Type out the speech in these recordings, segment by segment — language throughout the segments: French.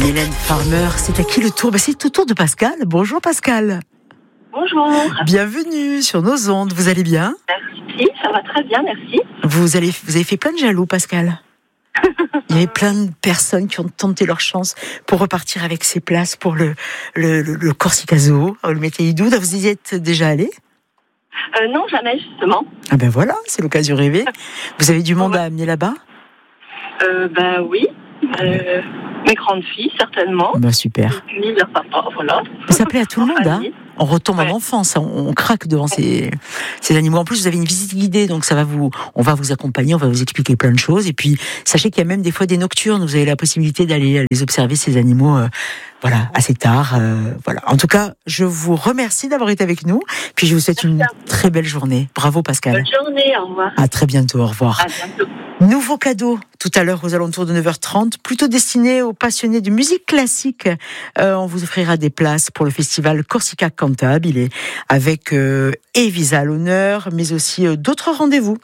Mylène Farmer, c'est à qui le tour? C'est au tour de Pascal. Bonjour Pascal. Bonjour. Bienvenue sur nos ondes, vous allez bien? Merci, ça va très bien, merci. Vous avez fait plein de jaloux Pascal. Il y avait plein de personnes qui ont tenté leur chance pour repartir avec ces places pour le Corsica Zoo, le Météidou. Vous y êtes déjà allé? Non, jamais justement. Ah ben voilà, c'est l'occasion rêvée. Vous avez du monde à amener là-bas? Oui. Mes grandes filles, certainement. Super. Et puis leur papa, voilà. Ça plaît à tout le monde, hein? On retombe en Ouais. enfance, on craque devant ces animaux. En plus, vous avez une visite guidée, donc on va vous accompagner, on va vous expliquer plein de choses. Et puis, sachez qu'il y a même des fois des nocturnes. Vous avez la possibilité d'aller les observer, ces animaux, assez tard. En tout cas, je vous remercie d'avoir été avec nous. Puis, je vous souhaite une très belle journée. Bravo, Pascal. Bonne journée, au revoir. À très bientôt, au revoir. À bientôt. Nouveau cadeau, tout à l'heure aux alentours de 9h30, plutôt destiné aux passionnés de musique classique. On vous offrira des places pour le festival Corsica Cantab. Il est avec Evisa à l'honneur, mais aussi d'autres rendez-vous.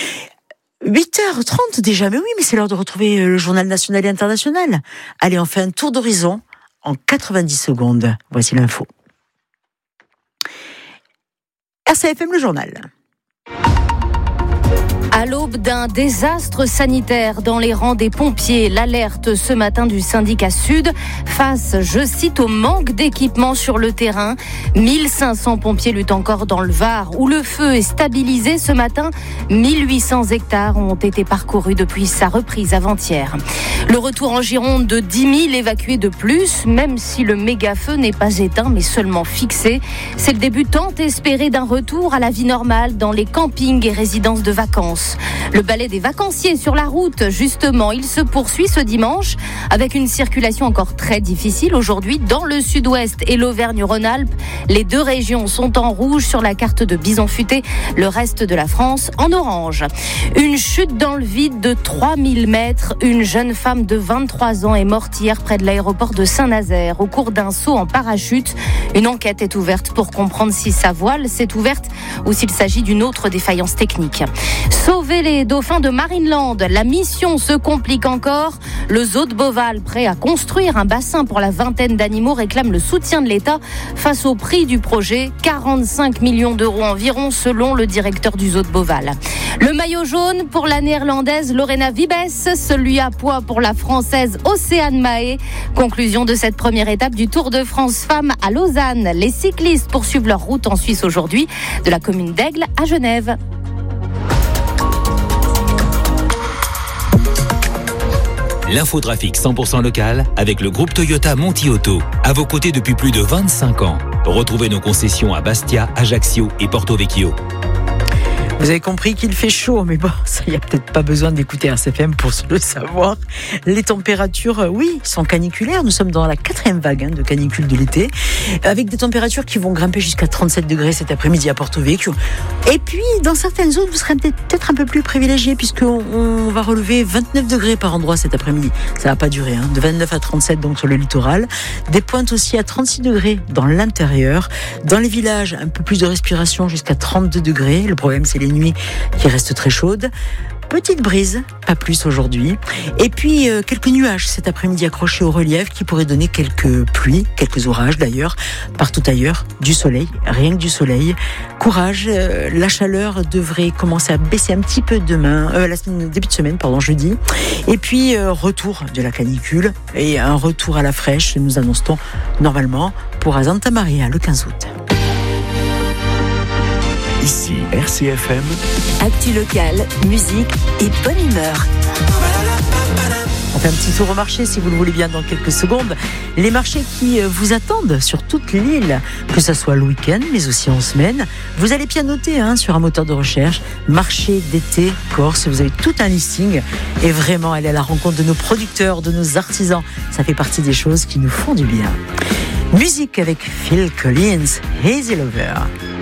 8h30 déjà, mais c'est l'heure de retrouver le journal national et international. Allez, on fait un tour d'horizon en 90 secondes. Voici l'info. RCFM, le journal. À l'aube d'un désastre sanitaire dans les rangs des pompiers, l'alerte ce matin du syndicat Sud face, je cite, au manque d'équipement sur le terrain. 1500 pompiers luttent encore dans le Var où le feu est stabilisé ce matin. 1800 hectares ont été parcourus depuis sa reprise avant-hier. Le retour en Gironde de 10 000 évacués de plus, même si le méga-feu n'est pas éteint mais seulement fixé. C'est le début tant espéré d'un retour à la vie normale dans les campings et résidences de vacances. Le balai des vacanciers sur la route, justement, il se poursuit ce dimanche avec une circulation encore très difficile aujourd'hui dans le sud-ouest et l'Auvergne-Rhône-Alpes. Les deux régions sont en rouge sur la carte de Bison Futé, le reste de la France en orange. Une chute dans le vide de 3000 mètres. Une jeune femme de 23 ans est morte hier près de l'aéroport de Saint-Nazaire au cours d'un saut en parachute. Une enquête est ouverte pour comprendre si sa voile s'est ouverte ou s'il s'agit d'une autre défaillance technique. Sauver les dauphins de Marineland, la mission se complique encore. Le zoo de Beauval, prêt à construire un bassin pour la vingtaine d'animaux, réclame le soutien de l'État face au prix du projet, 45 millions d'euros environ selon le directeur du zoo de Beauval. Le maillot jaune pour la néerlandaise Lorena Wiebes, celui à pois pour la française Océane Mahé. Conclusion de cette première étape du Tour de France Femmes à Lausanne. Les cyclistes poursuivent leur route en Suisse aujourd'hui, de la commune d'Aigle à Genève. L'infotrafic 100% local avec le groupe Toyota Monti Auto. À vos côtés depuis plus de 25 ans. Retrouvez nos concessions à Bastia, Ajaccio et Porto Vecchio. Vous avez compris qu'il fait chaud, mais bon, ça, il n'y a peut-être pas besoin d'écouter RCFM pour le savoir. Les températures, sont caniculaires. Nous sommes dans la 4e vague de canicule de l'été, avec des températures qui vont grimper jusqu'à 37 degrés cet après-midi à Porto Vecchio. Et puis, dans certaines zones, vous serez peut-être un peu plus privilégiés, puisqu'on va relever 29 degrés par endroit cet après-midi. Ça va pas durer, de 29 à 37 donc sur le littoral. Des pointes aussi à 36 degrés dans l'intérieur. Dans les villages, un peu plus de respiration jusqu'à 32 degrés. Le problème, c'est les nuits qui restent très chaudes. Petite brise, pas plus aujourd'hui. Et puis, quelques nuages cet après-midi accrochés au relief qui pourraient donner quelques pluies, quelques orages d'ailleurs. Partout ailleurs, du soleil, rien que du soleil. Courage, la chaleur devrait commencer à baisser un petit peu demain, début de semaine, jeudi. Et puis, retour de la canicule et un retour à la fraîche, nous annonçons normalement pour Santa Maria le 15 août. Ici RCFM. Actu locale, musique et bonne humeur. On fait un petit tour au marché si vous le voulez bien dans quelques secondes. Les marchés qui vous attendent sur toute l'île, que ce soit le week-end mais aussi en semaine. Vous allez pianoter sur un moteur de recherche. Marché d'été Corse, vous avez tout un listing et vraiment aller à la rencontre de nos producteurs, de nos artisans. Ça fait partie des choses qui nous font du bien. Musique avec Phil Collins, Hazy Lover.